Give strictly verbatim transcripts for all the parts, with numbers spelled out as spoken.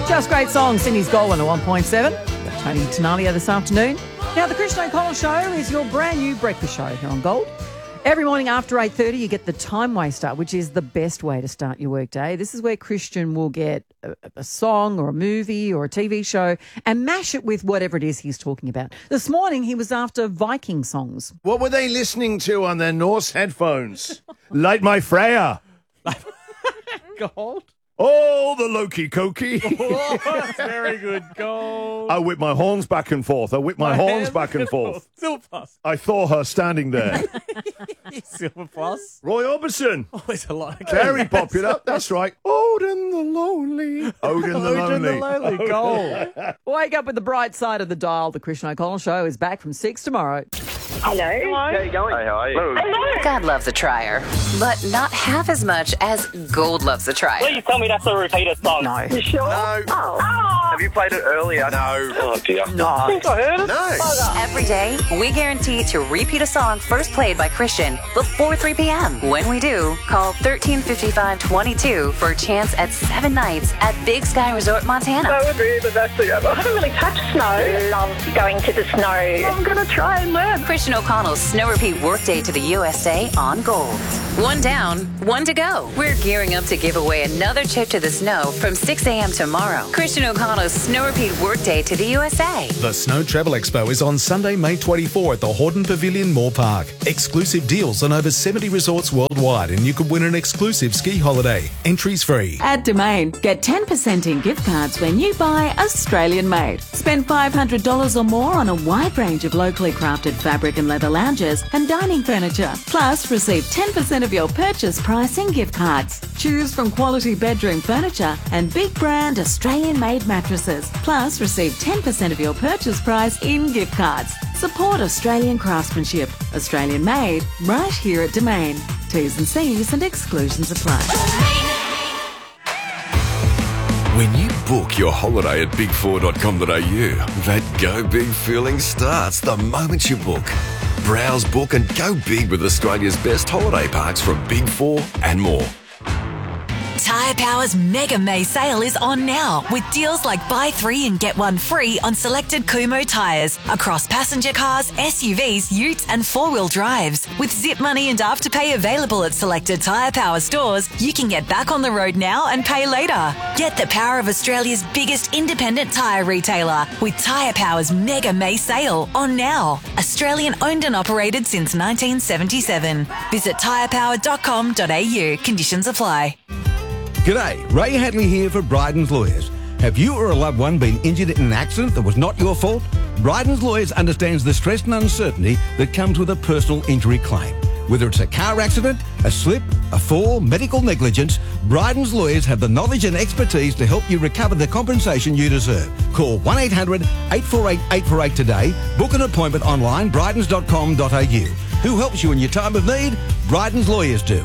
Just great songs. Sydney's Gold on a one point seven. Tony Tenalia this afternoon. Now, the Christian O'Connell Show is your brand new breakfast show here on Gold. Every morning after eight thirty, you get the Time Waster, which is the best way to start your workday. This is where Christian will get a, a song or a movie or a T V show and mash it with whatever it is he's talking about. This morning, he was after Viking songs. What were they listening to on their Norse headphones? Light my Freya. Gold. Oh, the Loki Koki. Oh, that's very good. Gold. I whip my horns back and forth. I whip my, my horns back and forth. Silver Plus. I saw her standing there. Silver Plus. Roy Orbison. Oh, it's a lot. Of Very popular. That's right. Odin the Lonely. Odin the Lonely. Odin the Lonely. Gold. Wake up with the bright side of the dial. The Christian O'Connell Show is back from six tomorrow. Hello. How are you going? Hey, how are you? Hello. God loves a trier, but not half as much as Gold loves a trier. Please tell me that's a repeated song. No. You sure? No. Oh. Have you played it earlier? No. Oh, dear. No. I think I heard it. No. Every day, we guarantee to repeat a song first played by Christian before three p.m. When we do, call thirteen fifty-five twenty-two for a chance at seven nights at Big Sky Resort, Montana. That would be the best thing ever. I haven't really touched snow. Love going to the snow. I'm going to try and learn. Christian O'Connell's Snow Repeat Workday to the U S A on Gold. One down, one to go. We're gearing up to give away another trip to the snow from six a.m. tomorrow. Christian O'Connell's Snow Repeat Workday to the U S A. The Snow Travel Expo is on Sunday, May twenty-fourth at the Hordern Pavilion, Moore Park. Exclusive deals on over seventy resorts worldwide, and you could win an exclusive ski holiday. Entries free. At Domain, get ten percent in gift cards when you buy Australian made. Spend five hundred dollars or more on a wide range of locally crafted fabric and leather lounges and dining furniture. Plus, receive ten percent of your purchase price in gift cards. Choose from quality bedroom furniture and big brand Australian made mattresses. Plus, receive ten percent of your purchase price in gift cards. Support Australian craftsmanship. Australian made, right here at Domain. T's and C's and exclusions apply. When you book your holiday at big four dot com dot a u, that go big feeling starts the moment you book. Browse, book and go big with Australia's best holiday parks from Big Four and more. Tyre Power's Mega May sale is on now with deals like buy three and get one free on selected Kumo tyres across passenger cars, S U Vs, utes and four-wheel drives. With Zip Money and Afterpay available at selected Tyre Power stores, you can get back on the road now and pay later. Get the power of Australia's biggest independent tyre retailer with Tyre Power's Mega May sale on now. Australian owned and operated since nineteen seventy-seven. Visit tyre power dot com dot a u. Conditions apply. G'day, Ray Hadley here for Bryden's Lawyers. Have you or a loved one been injured in an accident that was not your fault? Bryden's Lawyers understands the stress and uncertainty that comes with a personal injury claim. Whether it's a car accident, a slip, a fall, medical negligence, Bryden's Lawyers have the knowledge and expertise to help you recover the compensation you deserve. Call one eight hundred eight four eight eight four eight today. Book an appointment online, brydens dot com dot a u. Who helps you in your time of need? Bryden's Lawyers do.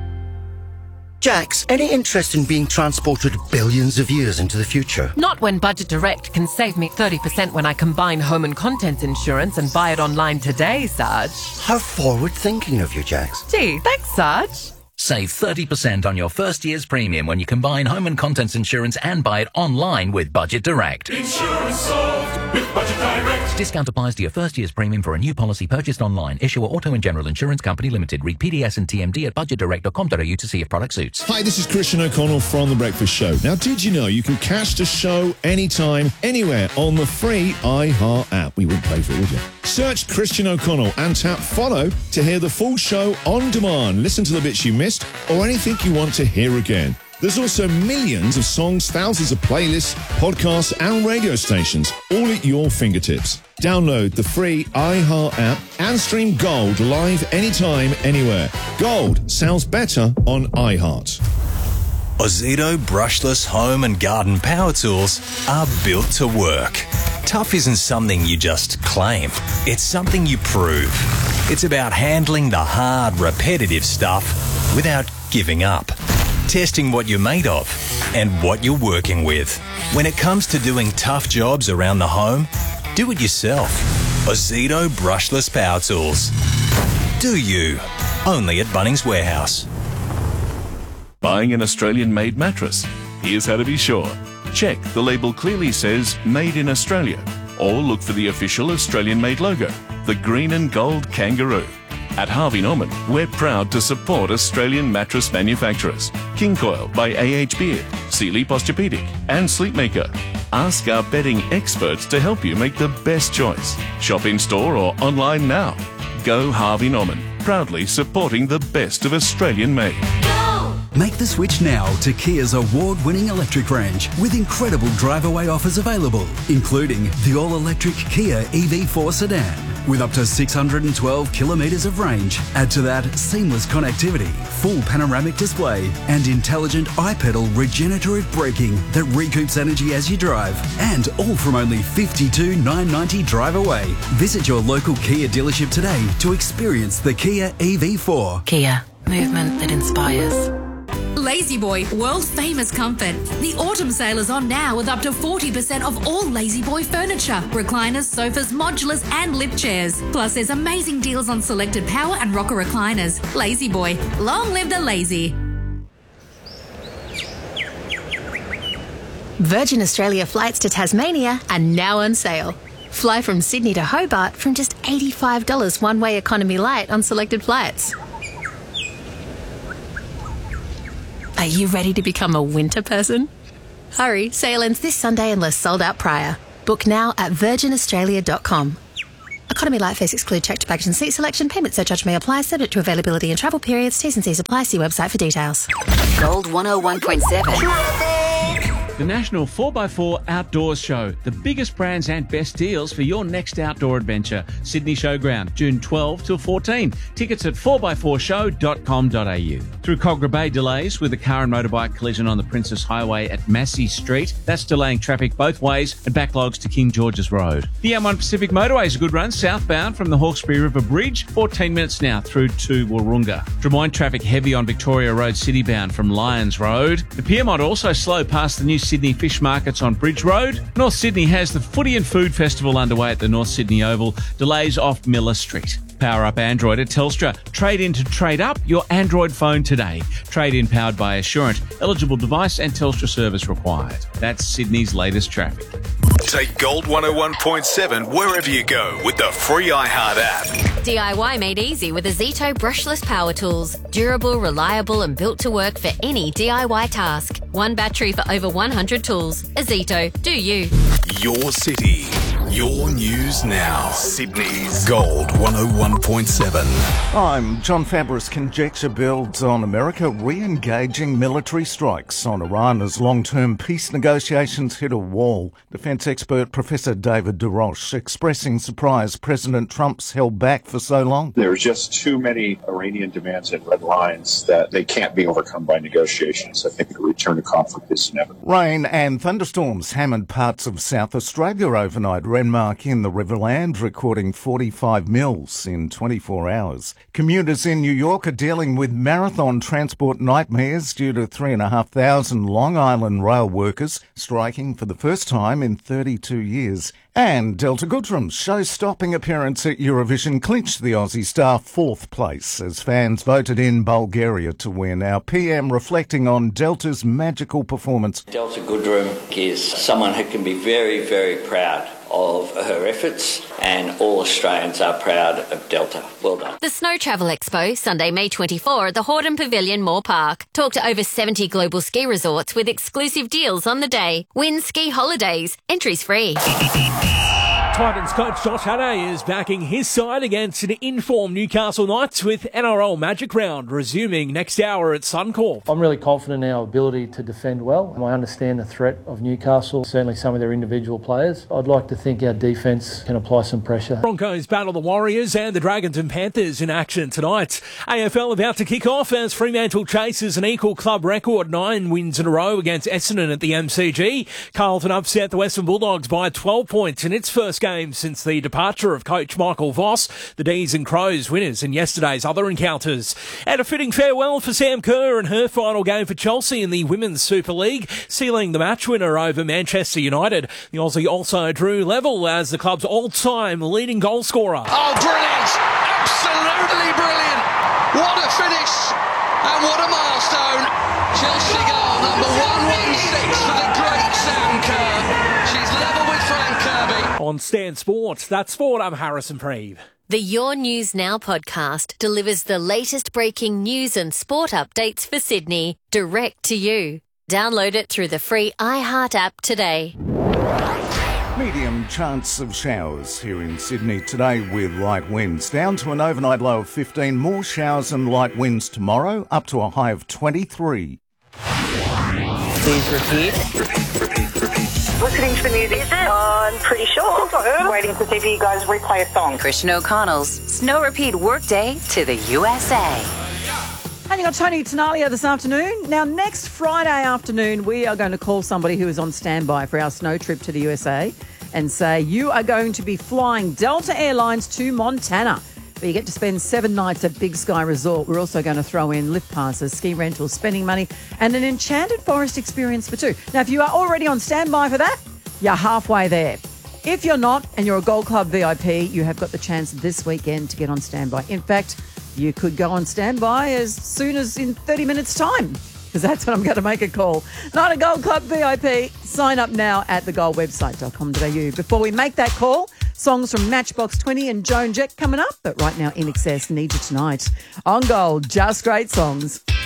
Jax, any interest in being transported billions of years into the future? Not when Budget Direct can save me thirty percent when I combine home and contents insurance and buy it online today, Sarge. How forward-thinking of you, Jax. Gee, thanks, Sarge. Save thirty percent on your first year's premium when you combine home and contents insurance and buy it online with Budget Direct. Insurance solved with Budget Direct. Discount applies to your first year's premium for a new policy purchased online. Issuer Auto and General Insurance Company Limited. Read P D S and T M D at budget direct dot com dot a u to see if product suits. Hi, this is Christian O'Connell from The Breakfast Show. Now, did you know you can catch the show anytime, anywhere on the free iHeart app? We wouldn't pay for it, would you? Search Christian O'Connell and tap follow to hear the full show on demand. Listen to the bits you missed or anything you want to hear again. There's also millions of songs, thousands of playlists, podcasts and radio stations, all at your fingertips. Download the free iHeart app and stream Gold live anytime, anywhere. Gold sounds better on iHeart. Ozito brushless home and garden power tools are built to work. Tough isn't something you just claim. It's something you prove. It's about handling the hard, repetitive stuff without giving up. Testing what you're made of and what you're working with. When it comes to doing tough jobs around the home, do it yourself. Ozito brushless power tools. Do you? Only at Bunnings Warehouse. Buying an Australian-made mattress? Here's how to be sure. check the label clearly says Made in Australia, or look for the official Australian-made logo, the green and gold kangaroo. At Harvey Norman, we're proud to support Australian mattress manufacturers. King Coil by A H Beard, Sealy Posturepedic and Sleepmaker. Ask our bedding experts to help you make the best choice. Shop in-store or online now. Go Harvey Norman, proudly supporting the best of Australian-made. Make the switch now to Kia's award-winning electric range with incredible drive-away offers available, including the all-electric Kia E V four sedan with up to six hundred twelve kilometres of range. Add to that seamless connectivity, full panoramic display and intelligent iPedal regenerative braking that recoups energy as you drive. And all from only fifty-two thousand nine hundred ninety drive away. Visit your local Kia dealership today to experience the Kia E V four. Kia, movement that inspires. Lazy Boy, world famous comfort. The autumn sale is on now with up to forty percent off all Lazy Boy furniture, recliners, sofas, modulars and lift chairs. Plus there's amazing deals on selected power and rocker recliners. Lazy Boy, long live the lazy. Virgin Australia flights to Tasmania are now on sale. Fly from Sydney to Hobart from just eighty-five dollars one-way economy light on selected flights. Are you ready to become a winter person? Hurry, sale ends this Sunday unless sold out prior. Book now at virgin australia dot com. Economy light fares exclude checked baggage and seat selection. Payment surcharge may apply, subject to availability and travel periods. T's and C's apply. See website for details. Gold one oh one point seven. The National four by four Outdoors Show. The biggest brands and best deals for your next outdoor adventure. Sydney Showground, June twelfth till fourteen. Tickets at four by four show dot com dot a u. Through Cogra Bay, delays with a car and motorbike collision on the Princess Highway at Massey Street. That's delaying traffic both ways and backlogs to King George's Road. The M one Pacific Motorway is a good run southbound from the Hawkesbury River Bridge. fourteen minutes now through to Wahroonga. Drummoyne traffic heavy on Victoria Road citybound from Lyons Road. The Pyrmont also slow past the new Sydney Fish Markets on Bridge Road. North Sydney has the Footy and Food Festival underway at the North Sydney Oval. Delays off Miller Street. Power up Android at Telstra. Trade in to trade up your Android phone today. Trade in powered by Assurant. Eligible device and Telstra service required. That's Sydney's latest traffic. Take Gold one oh one point seven wherever you go with the free iHeart app. D I Y made easy with Azito brushless power tools. Durable, reliable and built to work for any D I Y task. One battery for over one hundred tools. Azito, do you. Your city. Your news now. Sydney's Gold one oh one point seven. I'm John Fabris. Conjecture builds on America re-engaging military strikes on Iran as long-term peace negotiations hit a wall. Defence expert Professor David DeRoche expressing surprise President Trump's held back for so long. There are just too many Iranian demands and red lines that they can't be overcome by negotiations. I think a return to conflict is inevitable. Rain and thunderstorms hammered parts of South Australia overnight. Renmark in the Riverland recording forty-five mils in twenty-four hours. Commuters in New York are dealing with marathon transport nightmares due to three and a half thousand Long Island rail workers striking for the first time in thirty-two years. And Delta Goodrum's show-stopping appearance at Eurovision clinched the Aussie star fourth place as fans voted in Bulgaria to win. Our P M reflecting on Delta's magical performance. Delta Goodrum is someone who can be very, very proud of her efforts, and all Australians are proud of Delta. Well done. The Snow Travel Expo, Sunday, May twenty-fourth at the Hordern Pavilion, Moore Park. Talk to over seventy global ski resorts with exclusive deals on the day. Win ski holidays. Entries free. Titans coach Josh Hannay is backing his side against an informed Newcastle Knights with N R L Magic Round resuming next hour at Suncorp. I'm really confident in our ability to defend well. I understand the threat of Newcastle, certainly some of their individual players. I'd like to think our defence can apply some pressure. Broncos battle the Warriors and the Dragons and Panthers in action tonight. A F L about to kick off as Fremantle chases an equal club record, nine wins in a row against Essendon at the M C G. Carlton upset the Western Bulldogs by twelve points in its first game since the departure of coach Michael Voss. The D's and Crows winners in yesterday's other encounters. And a fitting farewell for Sam Kerr and her final game for Chelsea in the Women's Super League, sealing the match winner over Manchester United. The Aussie also drew level as the club's all-time leading goal scorer. Oh, brilliant! Absolutely brilliant! What a finish! And what a milestone! Chelsea goal number one one six for the great Sam. on Stan Sport. That's Sport. I'm Harrison Preeve. The Your News Now podcast delivers the latest breaking news and sport updates for Sydney direct to you. Download it through the free iHeart app today. Medium chance of showers here in Sydney today with light winds. Down to an overnight low of fifteen. More showers and light winds tomorrow, up to a high of twenty-three. Please repeat. Repeat, repeat, repeat. Listening to the music, I'm pretty sure. I'm waiting to see if you guys replay a song. Christian O'Connell's Snow Repeat Workday to the U S A. And you got Tony Tenalia this afternoon. Now, next Friday afternoon, we are going to call somebody who is on standby for our snow trip to the U S A and say, you are going to be flying Delta Airlines to Montana. But you get to spend seven nights at Big Sky Resort. We're also going to throw in lift passes, ski rentals, spending money, and an enchanted forest experience for two. Now, if you are already on standby for that, you're halfway there. If you're not, and you're a Gold Club V I P, you have got the chance this weekend to get on standby. In fact, you could go on standby as soon as in thirty minutes' time, because that's when I'm going to make a call. Not a Gold Club V I P. Sign up now at the gold website dot com dot a u. Before we make that call, songs from Matchbox twenty and Joan Jett coming up, but right now, In Excess, Need You Tonight. On Gold, just great songs.